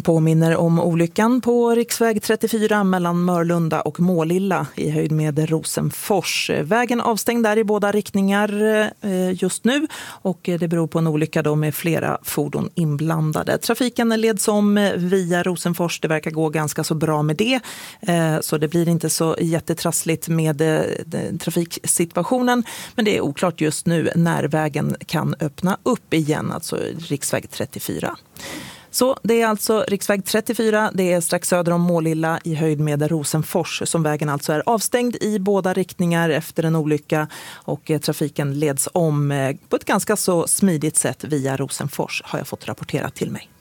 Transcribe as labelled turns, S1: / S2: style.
S1: påminner om olyckan på riksväg 34 mellan Mörlunda och Målilla i höjd med Rosenfors. Vägen avstängd där i båda riktningar just nu och det beror på en olycka då med flera fordon inblandade. Trafiken leds om via Rosenfors, det verkar gå ganska så bra med det. Så det blir inte så jättetrassligt med trafiksituationen, men det är oklart just nu när vägen kan öppna upp igen, alltså riksväg 34. Så det är alltså riksväg 34, det är strax söder om Målilla i höjd med Rosenfors som vägen alltså är avstängd i båda riktningar efter en olycka och trafiken leds om på ett ganska så smidigt sätt via Rosenfors har jag fått rapporterat till mig.